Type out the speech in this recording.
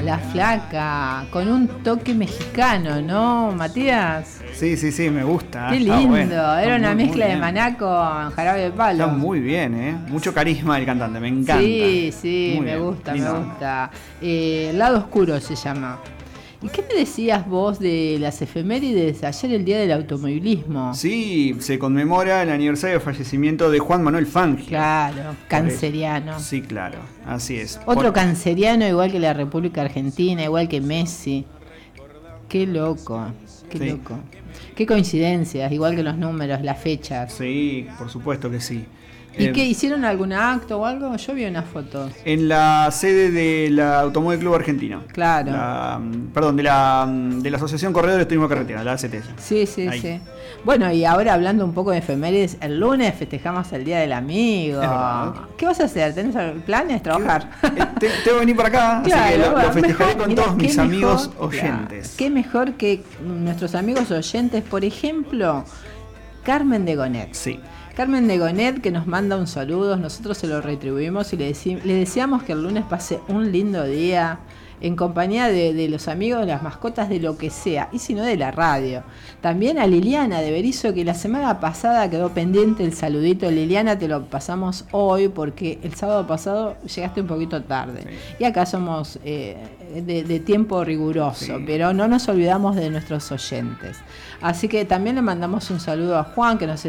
La Flaca, con un toque mexicano, ¿no, Matías? Sí, me gusta. Qué lindo, era una mezcla de Maná con Jarabe de Palo. Está muy bien, Mucho carisma del cantante, me encanta. Sí, muy me bien. gusta, Lindo. me gusta. Lado Oscuro se llama. ¿Y qué me decías vos de las efemérides? Ayer el Día del Automovilismo. Sí, se conmemora el aniversario del fallecimiento de Juan Manuel Fangio. Claro, canceriano. Sí, claro, así es. Otro canceriano igual que la República Argentina, igual que Messi. Qué loco, qué loco. Qué coincidencias, igual que los números, las fechas. Sí, por supuesto que sí. ¿Y qué, hicieron algún acto o algo? Yo vi unas fotos. En la sede del Automóvil Club Argentino. Claro. De la Asociación Corredores de Turismo Carretera, la ACTS. Sí. Bueno, y ahora hablando un poco de efemérides, el lunes festejamos el Día del Amigo. ¿Qué vas a hacer? ¿Tenés planes? ¿Trabajar? Tengo que venir por acá, claro, así que lo festejaré con todos mis amigos mejor, oyentes. Claro, qué mejor que nuestros amigos oyentes, por ejemplo, Carmen de Gonet. Sí. Carmen de Gonet, que nos manda un saludo, nosotros se lo retribuimos y le deseamos que el lunes pase un lindo día en compañía de los amigos, de las mascotas, de lo que sea, y si no de la radio. También a Liliana de Berizo, que la semana pasada quedó pendiente el saludito. Liliana, te lo pasamos hoy porque el sábado pasado llegaste un poquito tarde. Sí. Y acá somos de tiempo riguroso, sí. Pero no nos olvidamos de nuestros oyentes. Así que también le mandamos un saludo a Juan, que nos